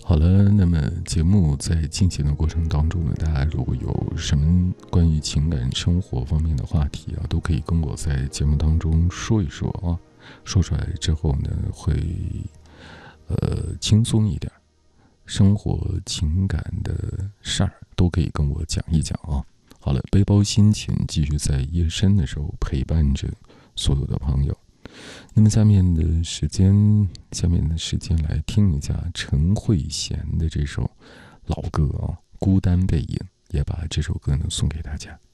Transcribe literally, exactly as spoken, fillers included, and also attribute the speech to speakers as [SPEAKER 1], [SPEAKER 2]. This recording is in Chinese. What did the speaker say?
[SPEAKER 1] 好了，那么节目在进行的过程当中呢，大家如果有什么关于情感生活方面的话题啊，都可以跟我在节目当中说一说啊，说出来之后呢，会呃轻松一点，生活情感的事儿都可以跟我讲一讲啊。好了，背包心情继续在夜深的时候陪伴着所有的朋友。那么下面的时间，下面的时间来听一下陈慧娴的这首老歌啊，《孤单背影》，也把这首歌呢送给大家。